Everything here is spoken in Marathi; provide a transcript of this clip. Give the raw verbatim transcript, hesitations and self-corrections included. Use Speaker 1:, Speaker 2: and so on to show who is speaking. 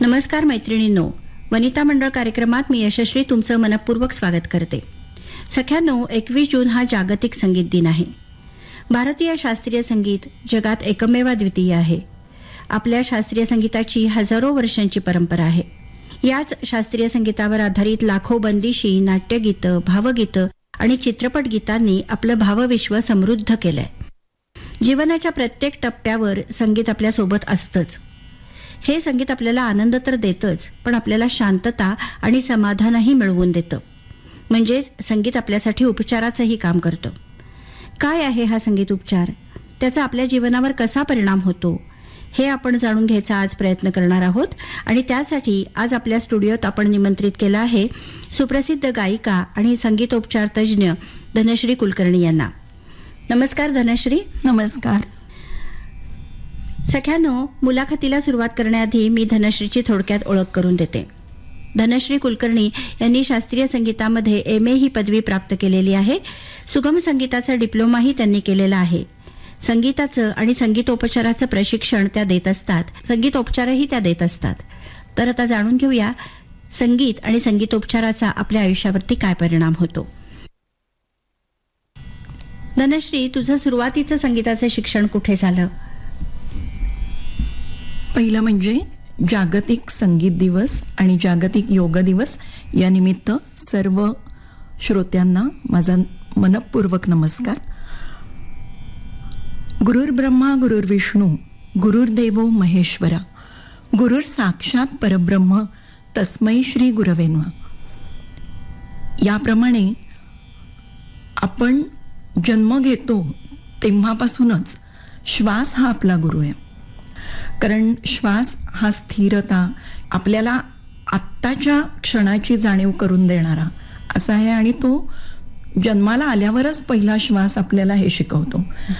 Speaker 1: नमस्कार मैत्रिणींनो, वनिता मंडळ कार्यक्रमात मी यशस्वी तुमचं मनपूर्वक स्वागत करते. सख्यांनो, एकवीस जून हा जागतिक संगीत दिन आहे. भारतीय शास्त्रीय संगीत जगात एकमेवाद्वितीय आहे. आपल्या शास्त्रीय संगीताची हजारो वर्षांची परंपरा आहे. याच शास्त्रीय संगीतावर आधारित लाखो बंदिशी, नाट्यगीतं, भावगीतं आणि चित्रपट गीतांनी आपलं भावविश्व समृद्ध केलंय. जीवनाच्या प्रत्येक टप्प्यावर संगीत आपल्या सोबत असतंच. हे संगीत आपल्याला आनंद तर देतच, पण आपल्याला शांतता आणि समाधानही मिळवून देतं. म्हणजेच संगीत आपल्यासाठी उपचाराचंही काम करतं. काय आहे हा संगीत उपचार? त्याचा आपल्या जीवनावर कसा परिणाम होतो, हे आपण जाणून घ्यायचा आज प्रयत्न करणार आहोत. आणि त्यासाठी आज आपल्या स्टुडिओत आपण निमंत्रित केलं आहे सुप्रसिद्ध गायिका आणि संगीतोपचार तज्ज्ञ धनश्री कुलकर्णी यांना. नमस्कार धनश्री.
Speaker 2: नमस्कार.
Speaker 1: सख्यांनो, मुलाखतीला सुरुवात करण्याआधी मी धनश्रीची थोडक्यात ओळख करून देते. धनश्री कुलकर्णी यांनी शास्त्रीय संगीतामध्ये एम ए ही पदवी प्राप्त केलेली आहे. सुगम संगीताचा डिप्लोमाही त्यांनी केलेला आहे. संगीताचं आणि संगीतोपचाराचं प्रशिक्षण त्या देत असतात, संगीतोपचारही त्या देत असतात. तर आता जाणून घेऊया संगीत आणि संगीतोपचाराचा आपल्या आयुष्यावरती काय परिणाम होतो. धनश्री, तुझं सुरुवातीचं संगीताचं शिक्षण कुठे झालं?
Speaker 2: पहिलं म्हणजे जागतिक संगीत दिवस आणि जागतिक योग दिवस या निमित्त सर्व श्रोत्यांना माझा मनपूर्वक नमस्कार. गुरुर ब्रह्मा गुरुर विष्णू गुरुर्देवो महेश्वरा गुरुर साक्षात परब्रह्म तस्मै श्री गुरवे नमः. याप्रमाणे आपण जन्म घेतो तेव्हापासूनच श्वास हा आपला गुरु आहे. कारण श्वास हा स्थिरता, आपल्याला आत्ताच्या क्षणाची जाणीव करून देणारा असा आहे. आणि तो जन्माला आल्यावरच पहिला श्वास आपल्याला हे शिकवतो.